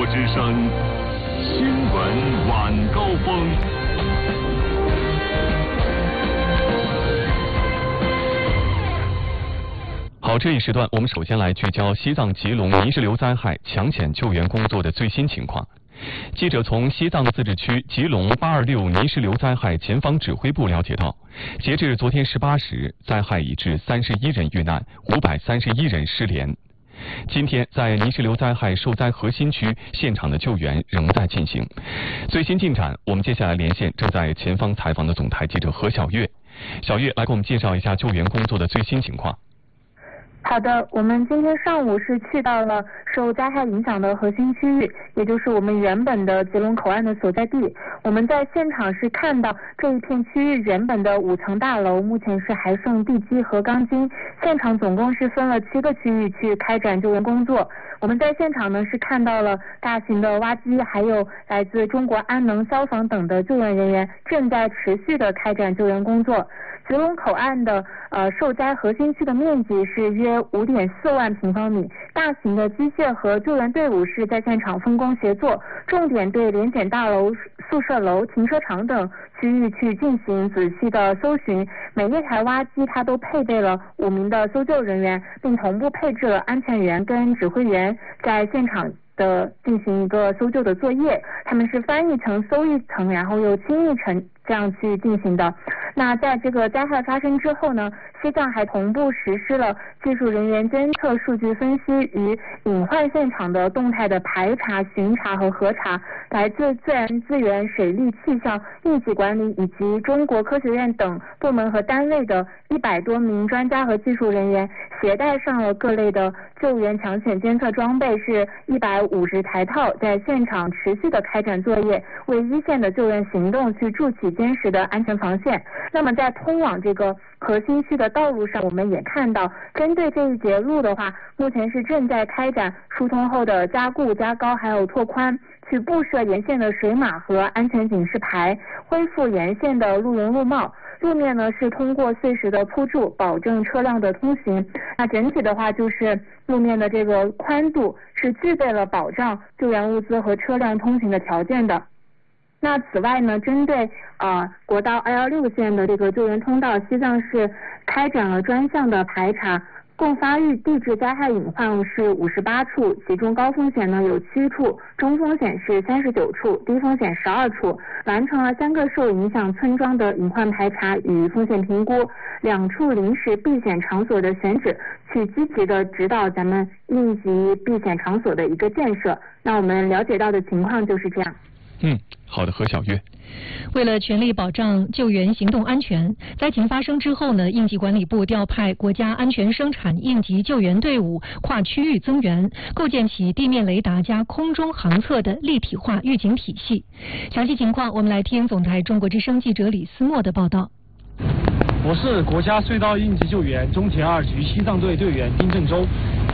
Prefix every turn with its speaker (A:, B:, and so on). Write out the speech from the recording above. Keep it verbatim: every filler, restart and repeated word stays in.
A: 国之声新闻晚高峰。好，这一时段我们首先来聚焦西藏吉隆泥石流灾害抢险救援工作的最新情况。记者从西藏自治区吉隆八二六泥石流灾害前方指挥部了解到，截至昨天十八时，灾害已致三十一人遇难，五百三十一人失联。今天在泥石流灾害受灾核心区现场的救援仍在进行。最新进展，我们接下来连线正在前方采访的总台记者何小月。小月来给我们介绍一下救援工作的最新情况。
B: 好的，我们今天上午是去到了受灾害影响的核心区域，也就是我们原本的吉隆口岸的所在地。我们在现场是看到这一片区域原本的五层大楼，目前是还剩地基和钢筋。现场总共是分了七个区域去开展救援工作。我们在现场呢是看到了大型的挖机，还有来自中国安能、消防等的救援人员正在持续的开展救援工作。吉隆口岸的呃受灾核心区的面积是约五点四万平方米，大型的机械和救援队伍是在现场分工协作，重点对联检大楼、宿舍楼、停车场等区域去进行仔细的搜寻。每一台挖机它都配备了五名的搜救人员，并同步配置了安全员跟指挥员在现场的进行一个搜救的作业。他们是翻一层搜一层，然后又清一层这样去进行的。那在这个灾害发生之后呢，西藏还同步实施了技术人员监测、数据分析与隐患现场的动态的排查、巡查和核查。来自自然资源、水利、气象、应急管理以及中国科学院等部门和单位的一百多名专家和技术人员，携带上了各类的救援抢险监测装备，是一百五十台套，在现场持续的开展作业，为一线的救援行动去筑起坚实的安全防线。那么在通往这个核心区的道路上，我们也看到，针对这一节路的话，目前是正在开展疏通后的加固、加高还有拓宽，去布设沿线的水马和安全警示牌，恢复沿线的路容路貌。路面呢是通过碎石的铺筑，保证车辆的通行。那整体的话，就是路面的这个宽度是具备了保障救援物资和车辆通行的条件的。那此外呢，针对呃国道二一六线的这个救援通道，西藏市开展了专项的排查，共发育地质灾害隐患是五十八处，其中高风险呢有七处，中风险是三十九处，低风险十二处，完成了三个受影响村庄的隐患排查与风险评估，两处临时避险场所的选址，去积极的指导咱们应急避险场所的一个建设。那我们了解到的情况就是这样。
A: 嗯，好的，何小月。
C: 为了全力保障救援行动安全，灾情发生之后呢，应急管理部调派国家安全生产应急救援队伍跨区域增援，构建起地面雷达加空中航测的立体化预警体系。详细情况，我们来听总台中国之声记者李思墨的报道。
D: 我是国家隧道应急救援中铁二局西藏队队员丁振洲。